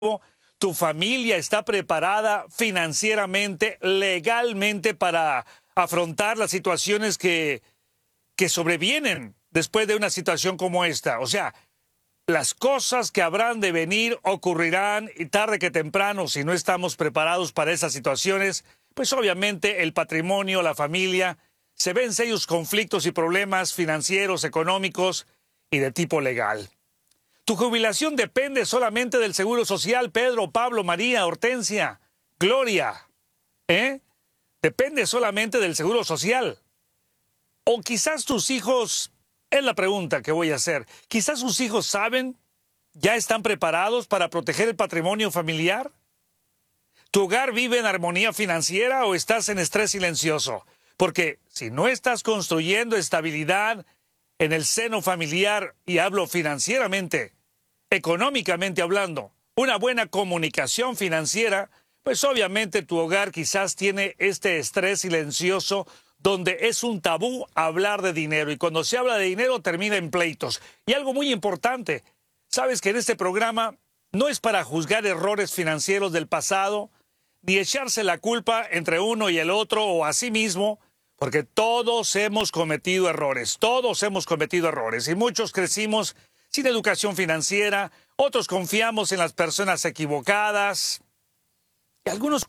¿Tu familia está preparada financieramente, legalmente para afrontar las situaciones que sobrevienen después de una situación como esta? O sea, las cosas que habrán de venir ocurrirán y tarde que temprano, si no estamos preparados para esas situaciones, pues obviamente el patrimonio, la familia, se ven serios conflictos y problemas financieros, económicos y de tipo legal. Tu jubilación depende solamente del Seguro Social, Pedro, Pablo, María, Hortensia, Gloria. Depende solamente del Seguro Social. O quizás tus hijos, es la pregunta que voy a hacer, quizás sus hijos saben, ya están preparados para proteger el patrimonio familiar. ¿Tu hogar vive en armonía financiera o estás en estrés silencioso? Porque si no estás construyendo estabilidad en el seno familiar, y hablo financieramente, económicamente hablando, una buena comunicación financiera, pues obviamente tu hogar quizás tiene este estrés silencioso donde es un tabú hablar de dinero. Y cuando se habla de dinero termina en pleitos. Y algo muy importante, sabes que en este programa no es para juzgar errores financieros del pasado, ni echarse la culpa entre uno y el otro o a sí mismo, porque todos hemos cometido errores, y muchos crecimos sin educación financiera, otros confiamos en las personas equivocadas, y algunos